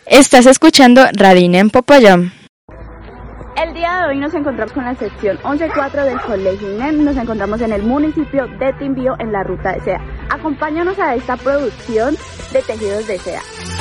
Estás escuchando Radina en Popayán. El día de hoy nos encontramos con la sección 11.4 del Colegio INEM. Nos encontramos en el municipio de Timbío, en la ruta de seda. Acompáñanos a esta producción de tejidos de seda.